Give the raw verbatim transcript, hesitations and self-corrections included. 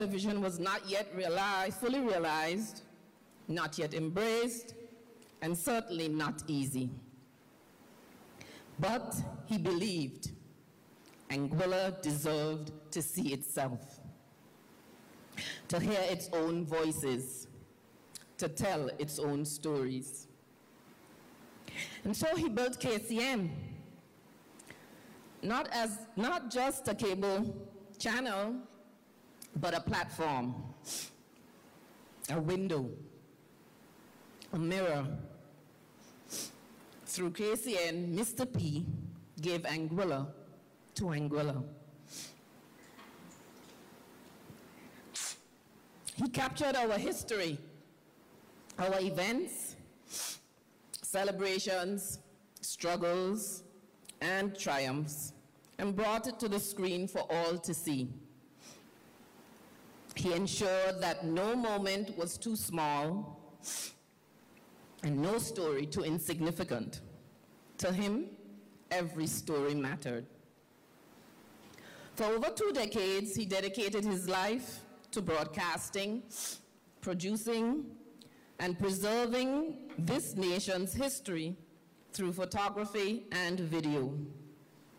vision was not yet realized, fully realized, not yet embraced, and certainly not easy. But he believed Anguilla deserved to see itself, to hear its own voices, to tell its own stories. And so he built K C M, not as not just a cable channel, but a platform, a window, a mirror. Through K C N, Mister P gave Anguilla to Anguilla. He captured our history, our events, celebrations, struggles, and triumphs, and brought it to the screen for all to see. He ensured that no moment was too small and no story too insignificant. To him, every story mattered. For over two decades, he dedicated his life to broadcasting, producing, and preserving this nation's history through photography and video.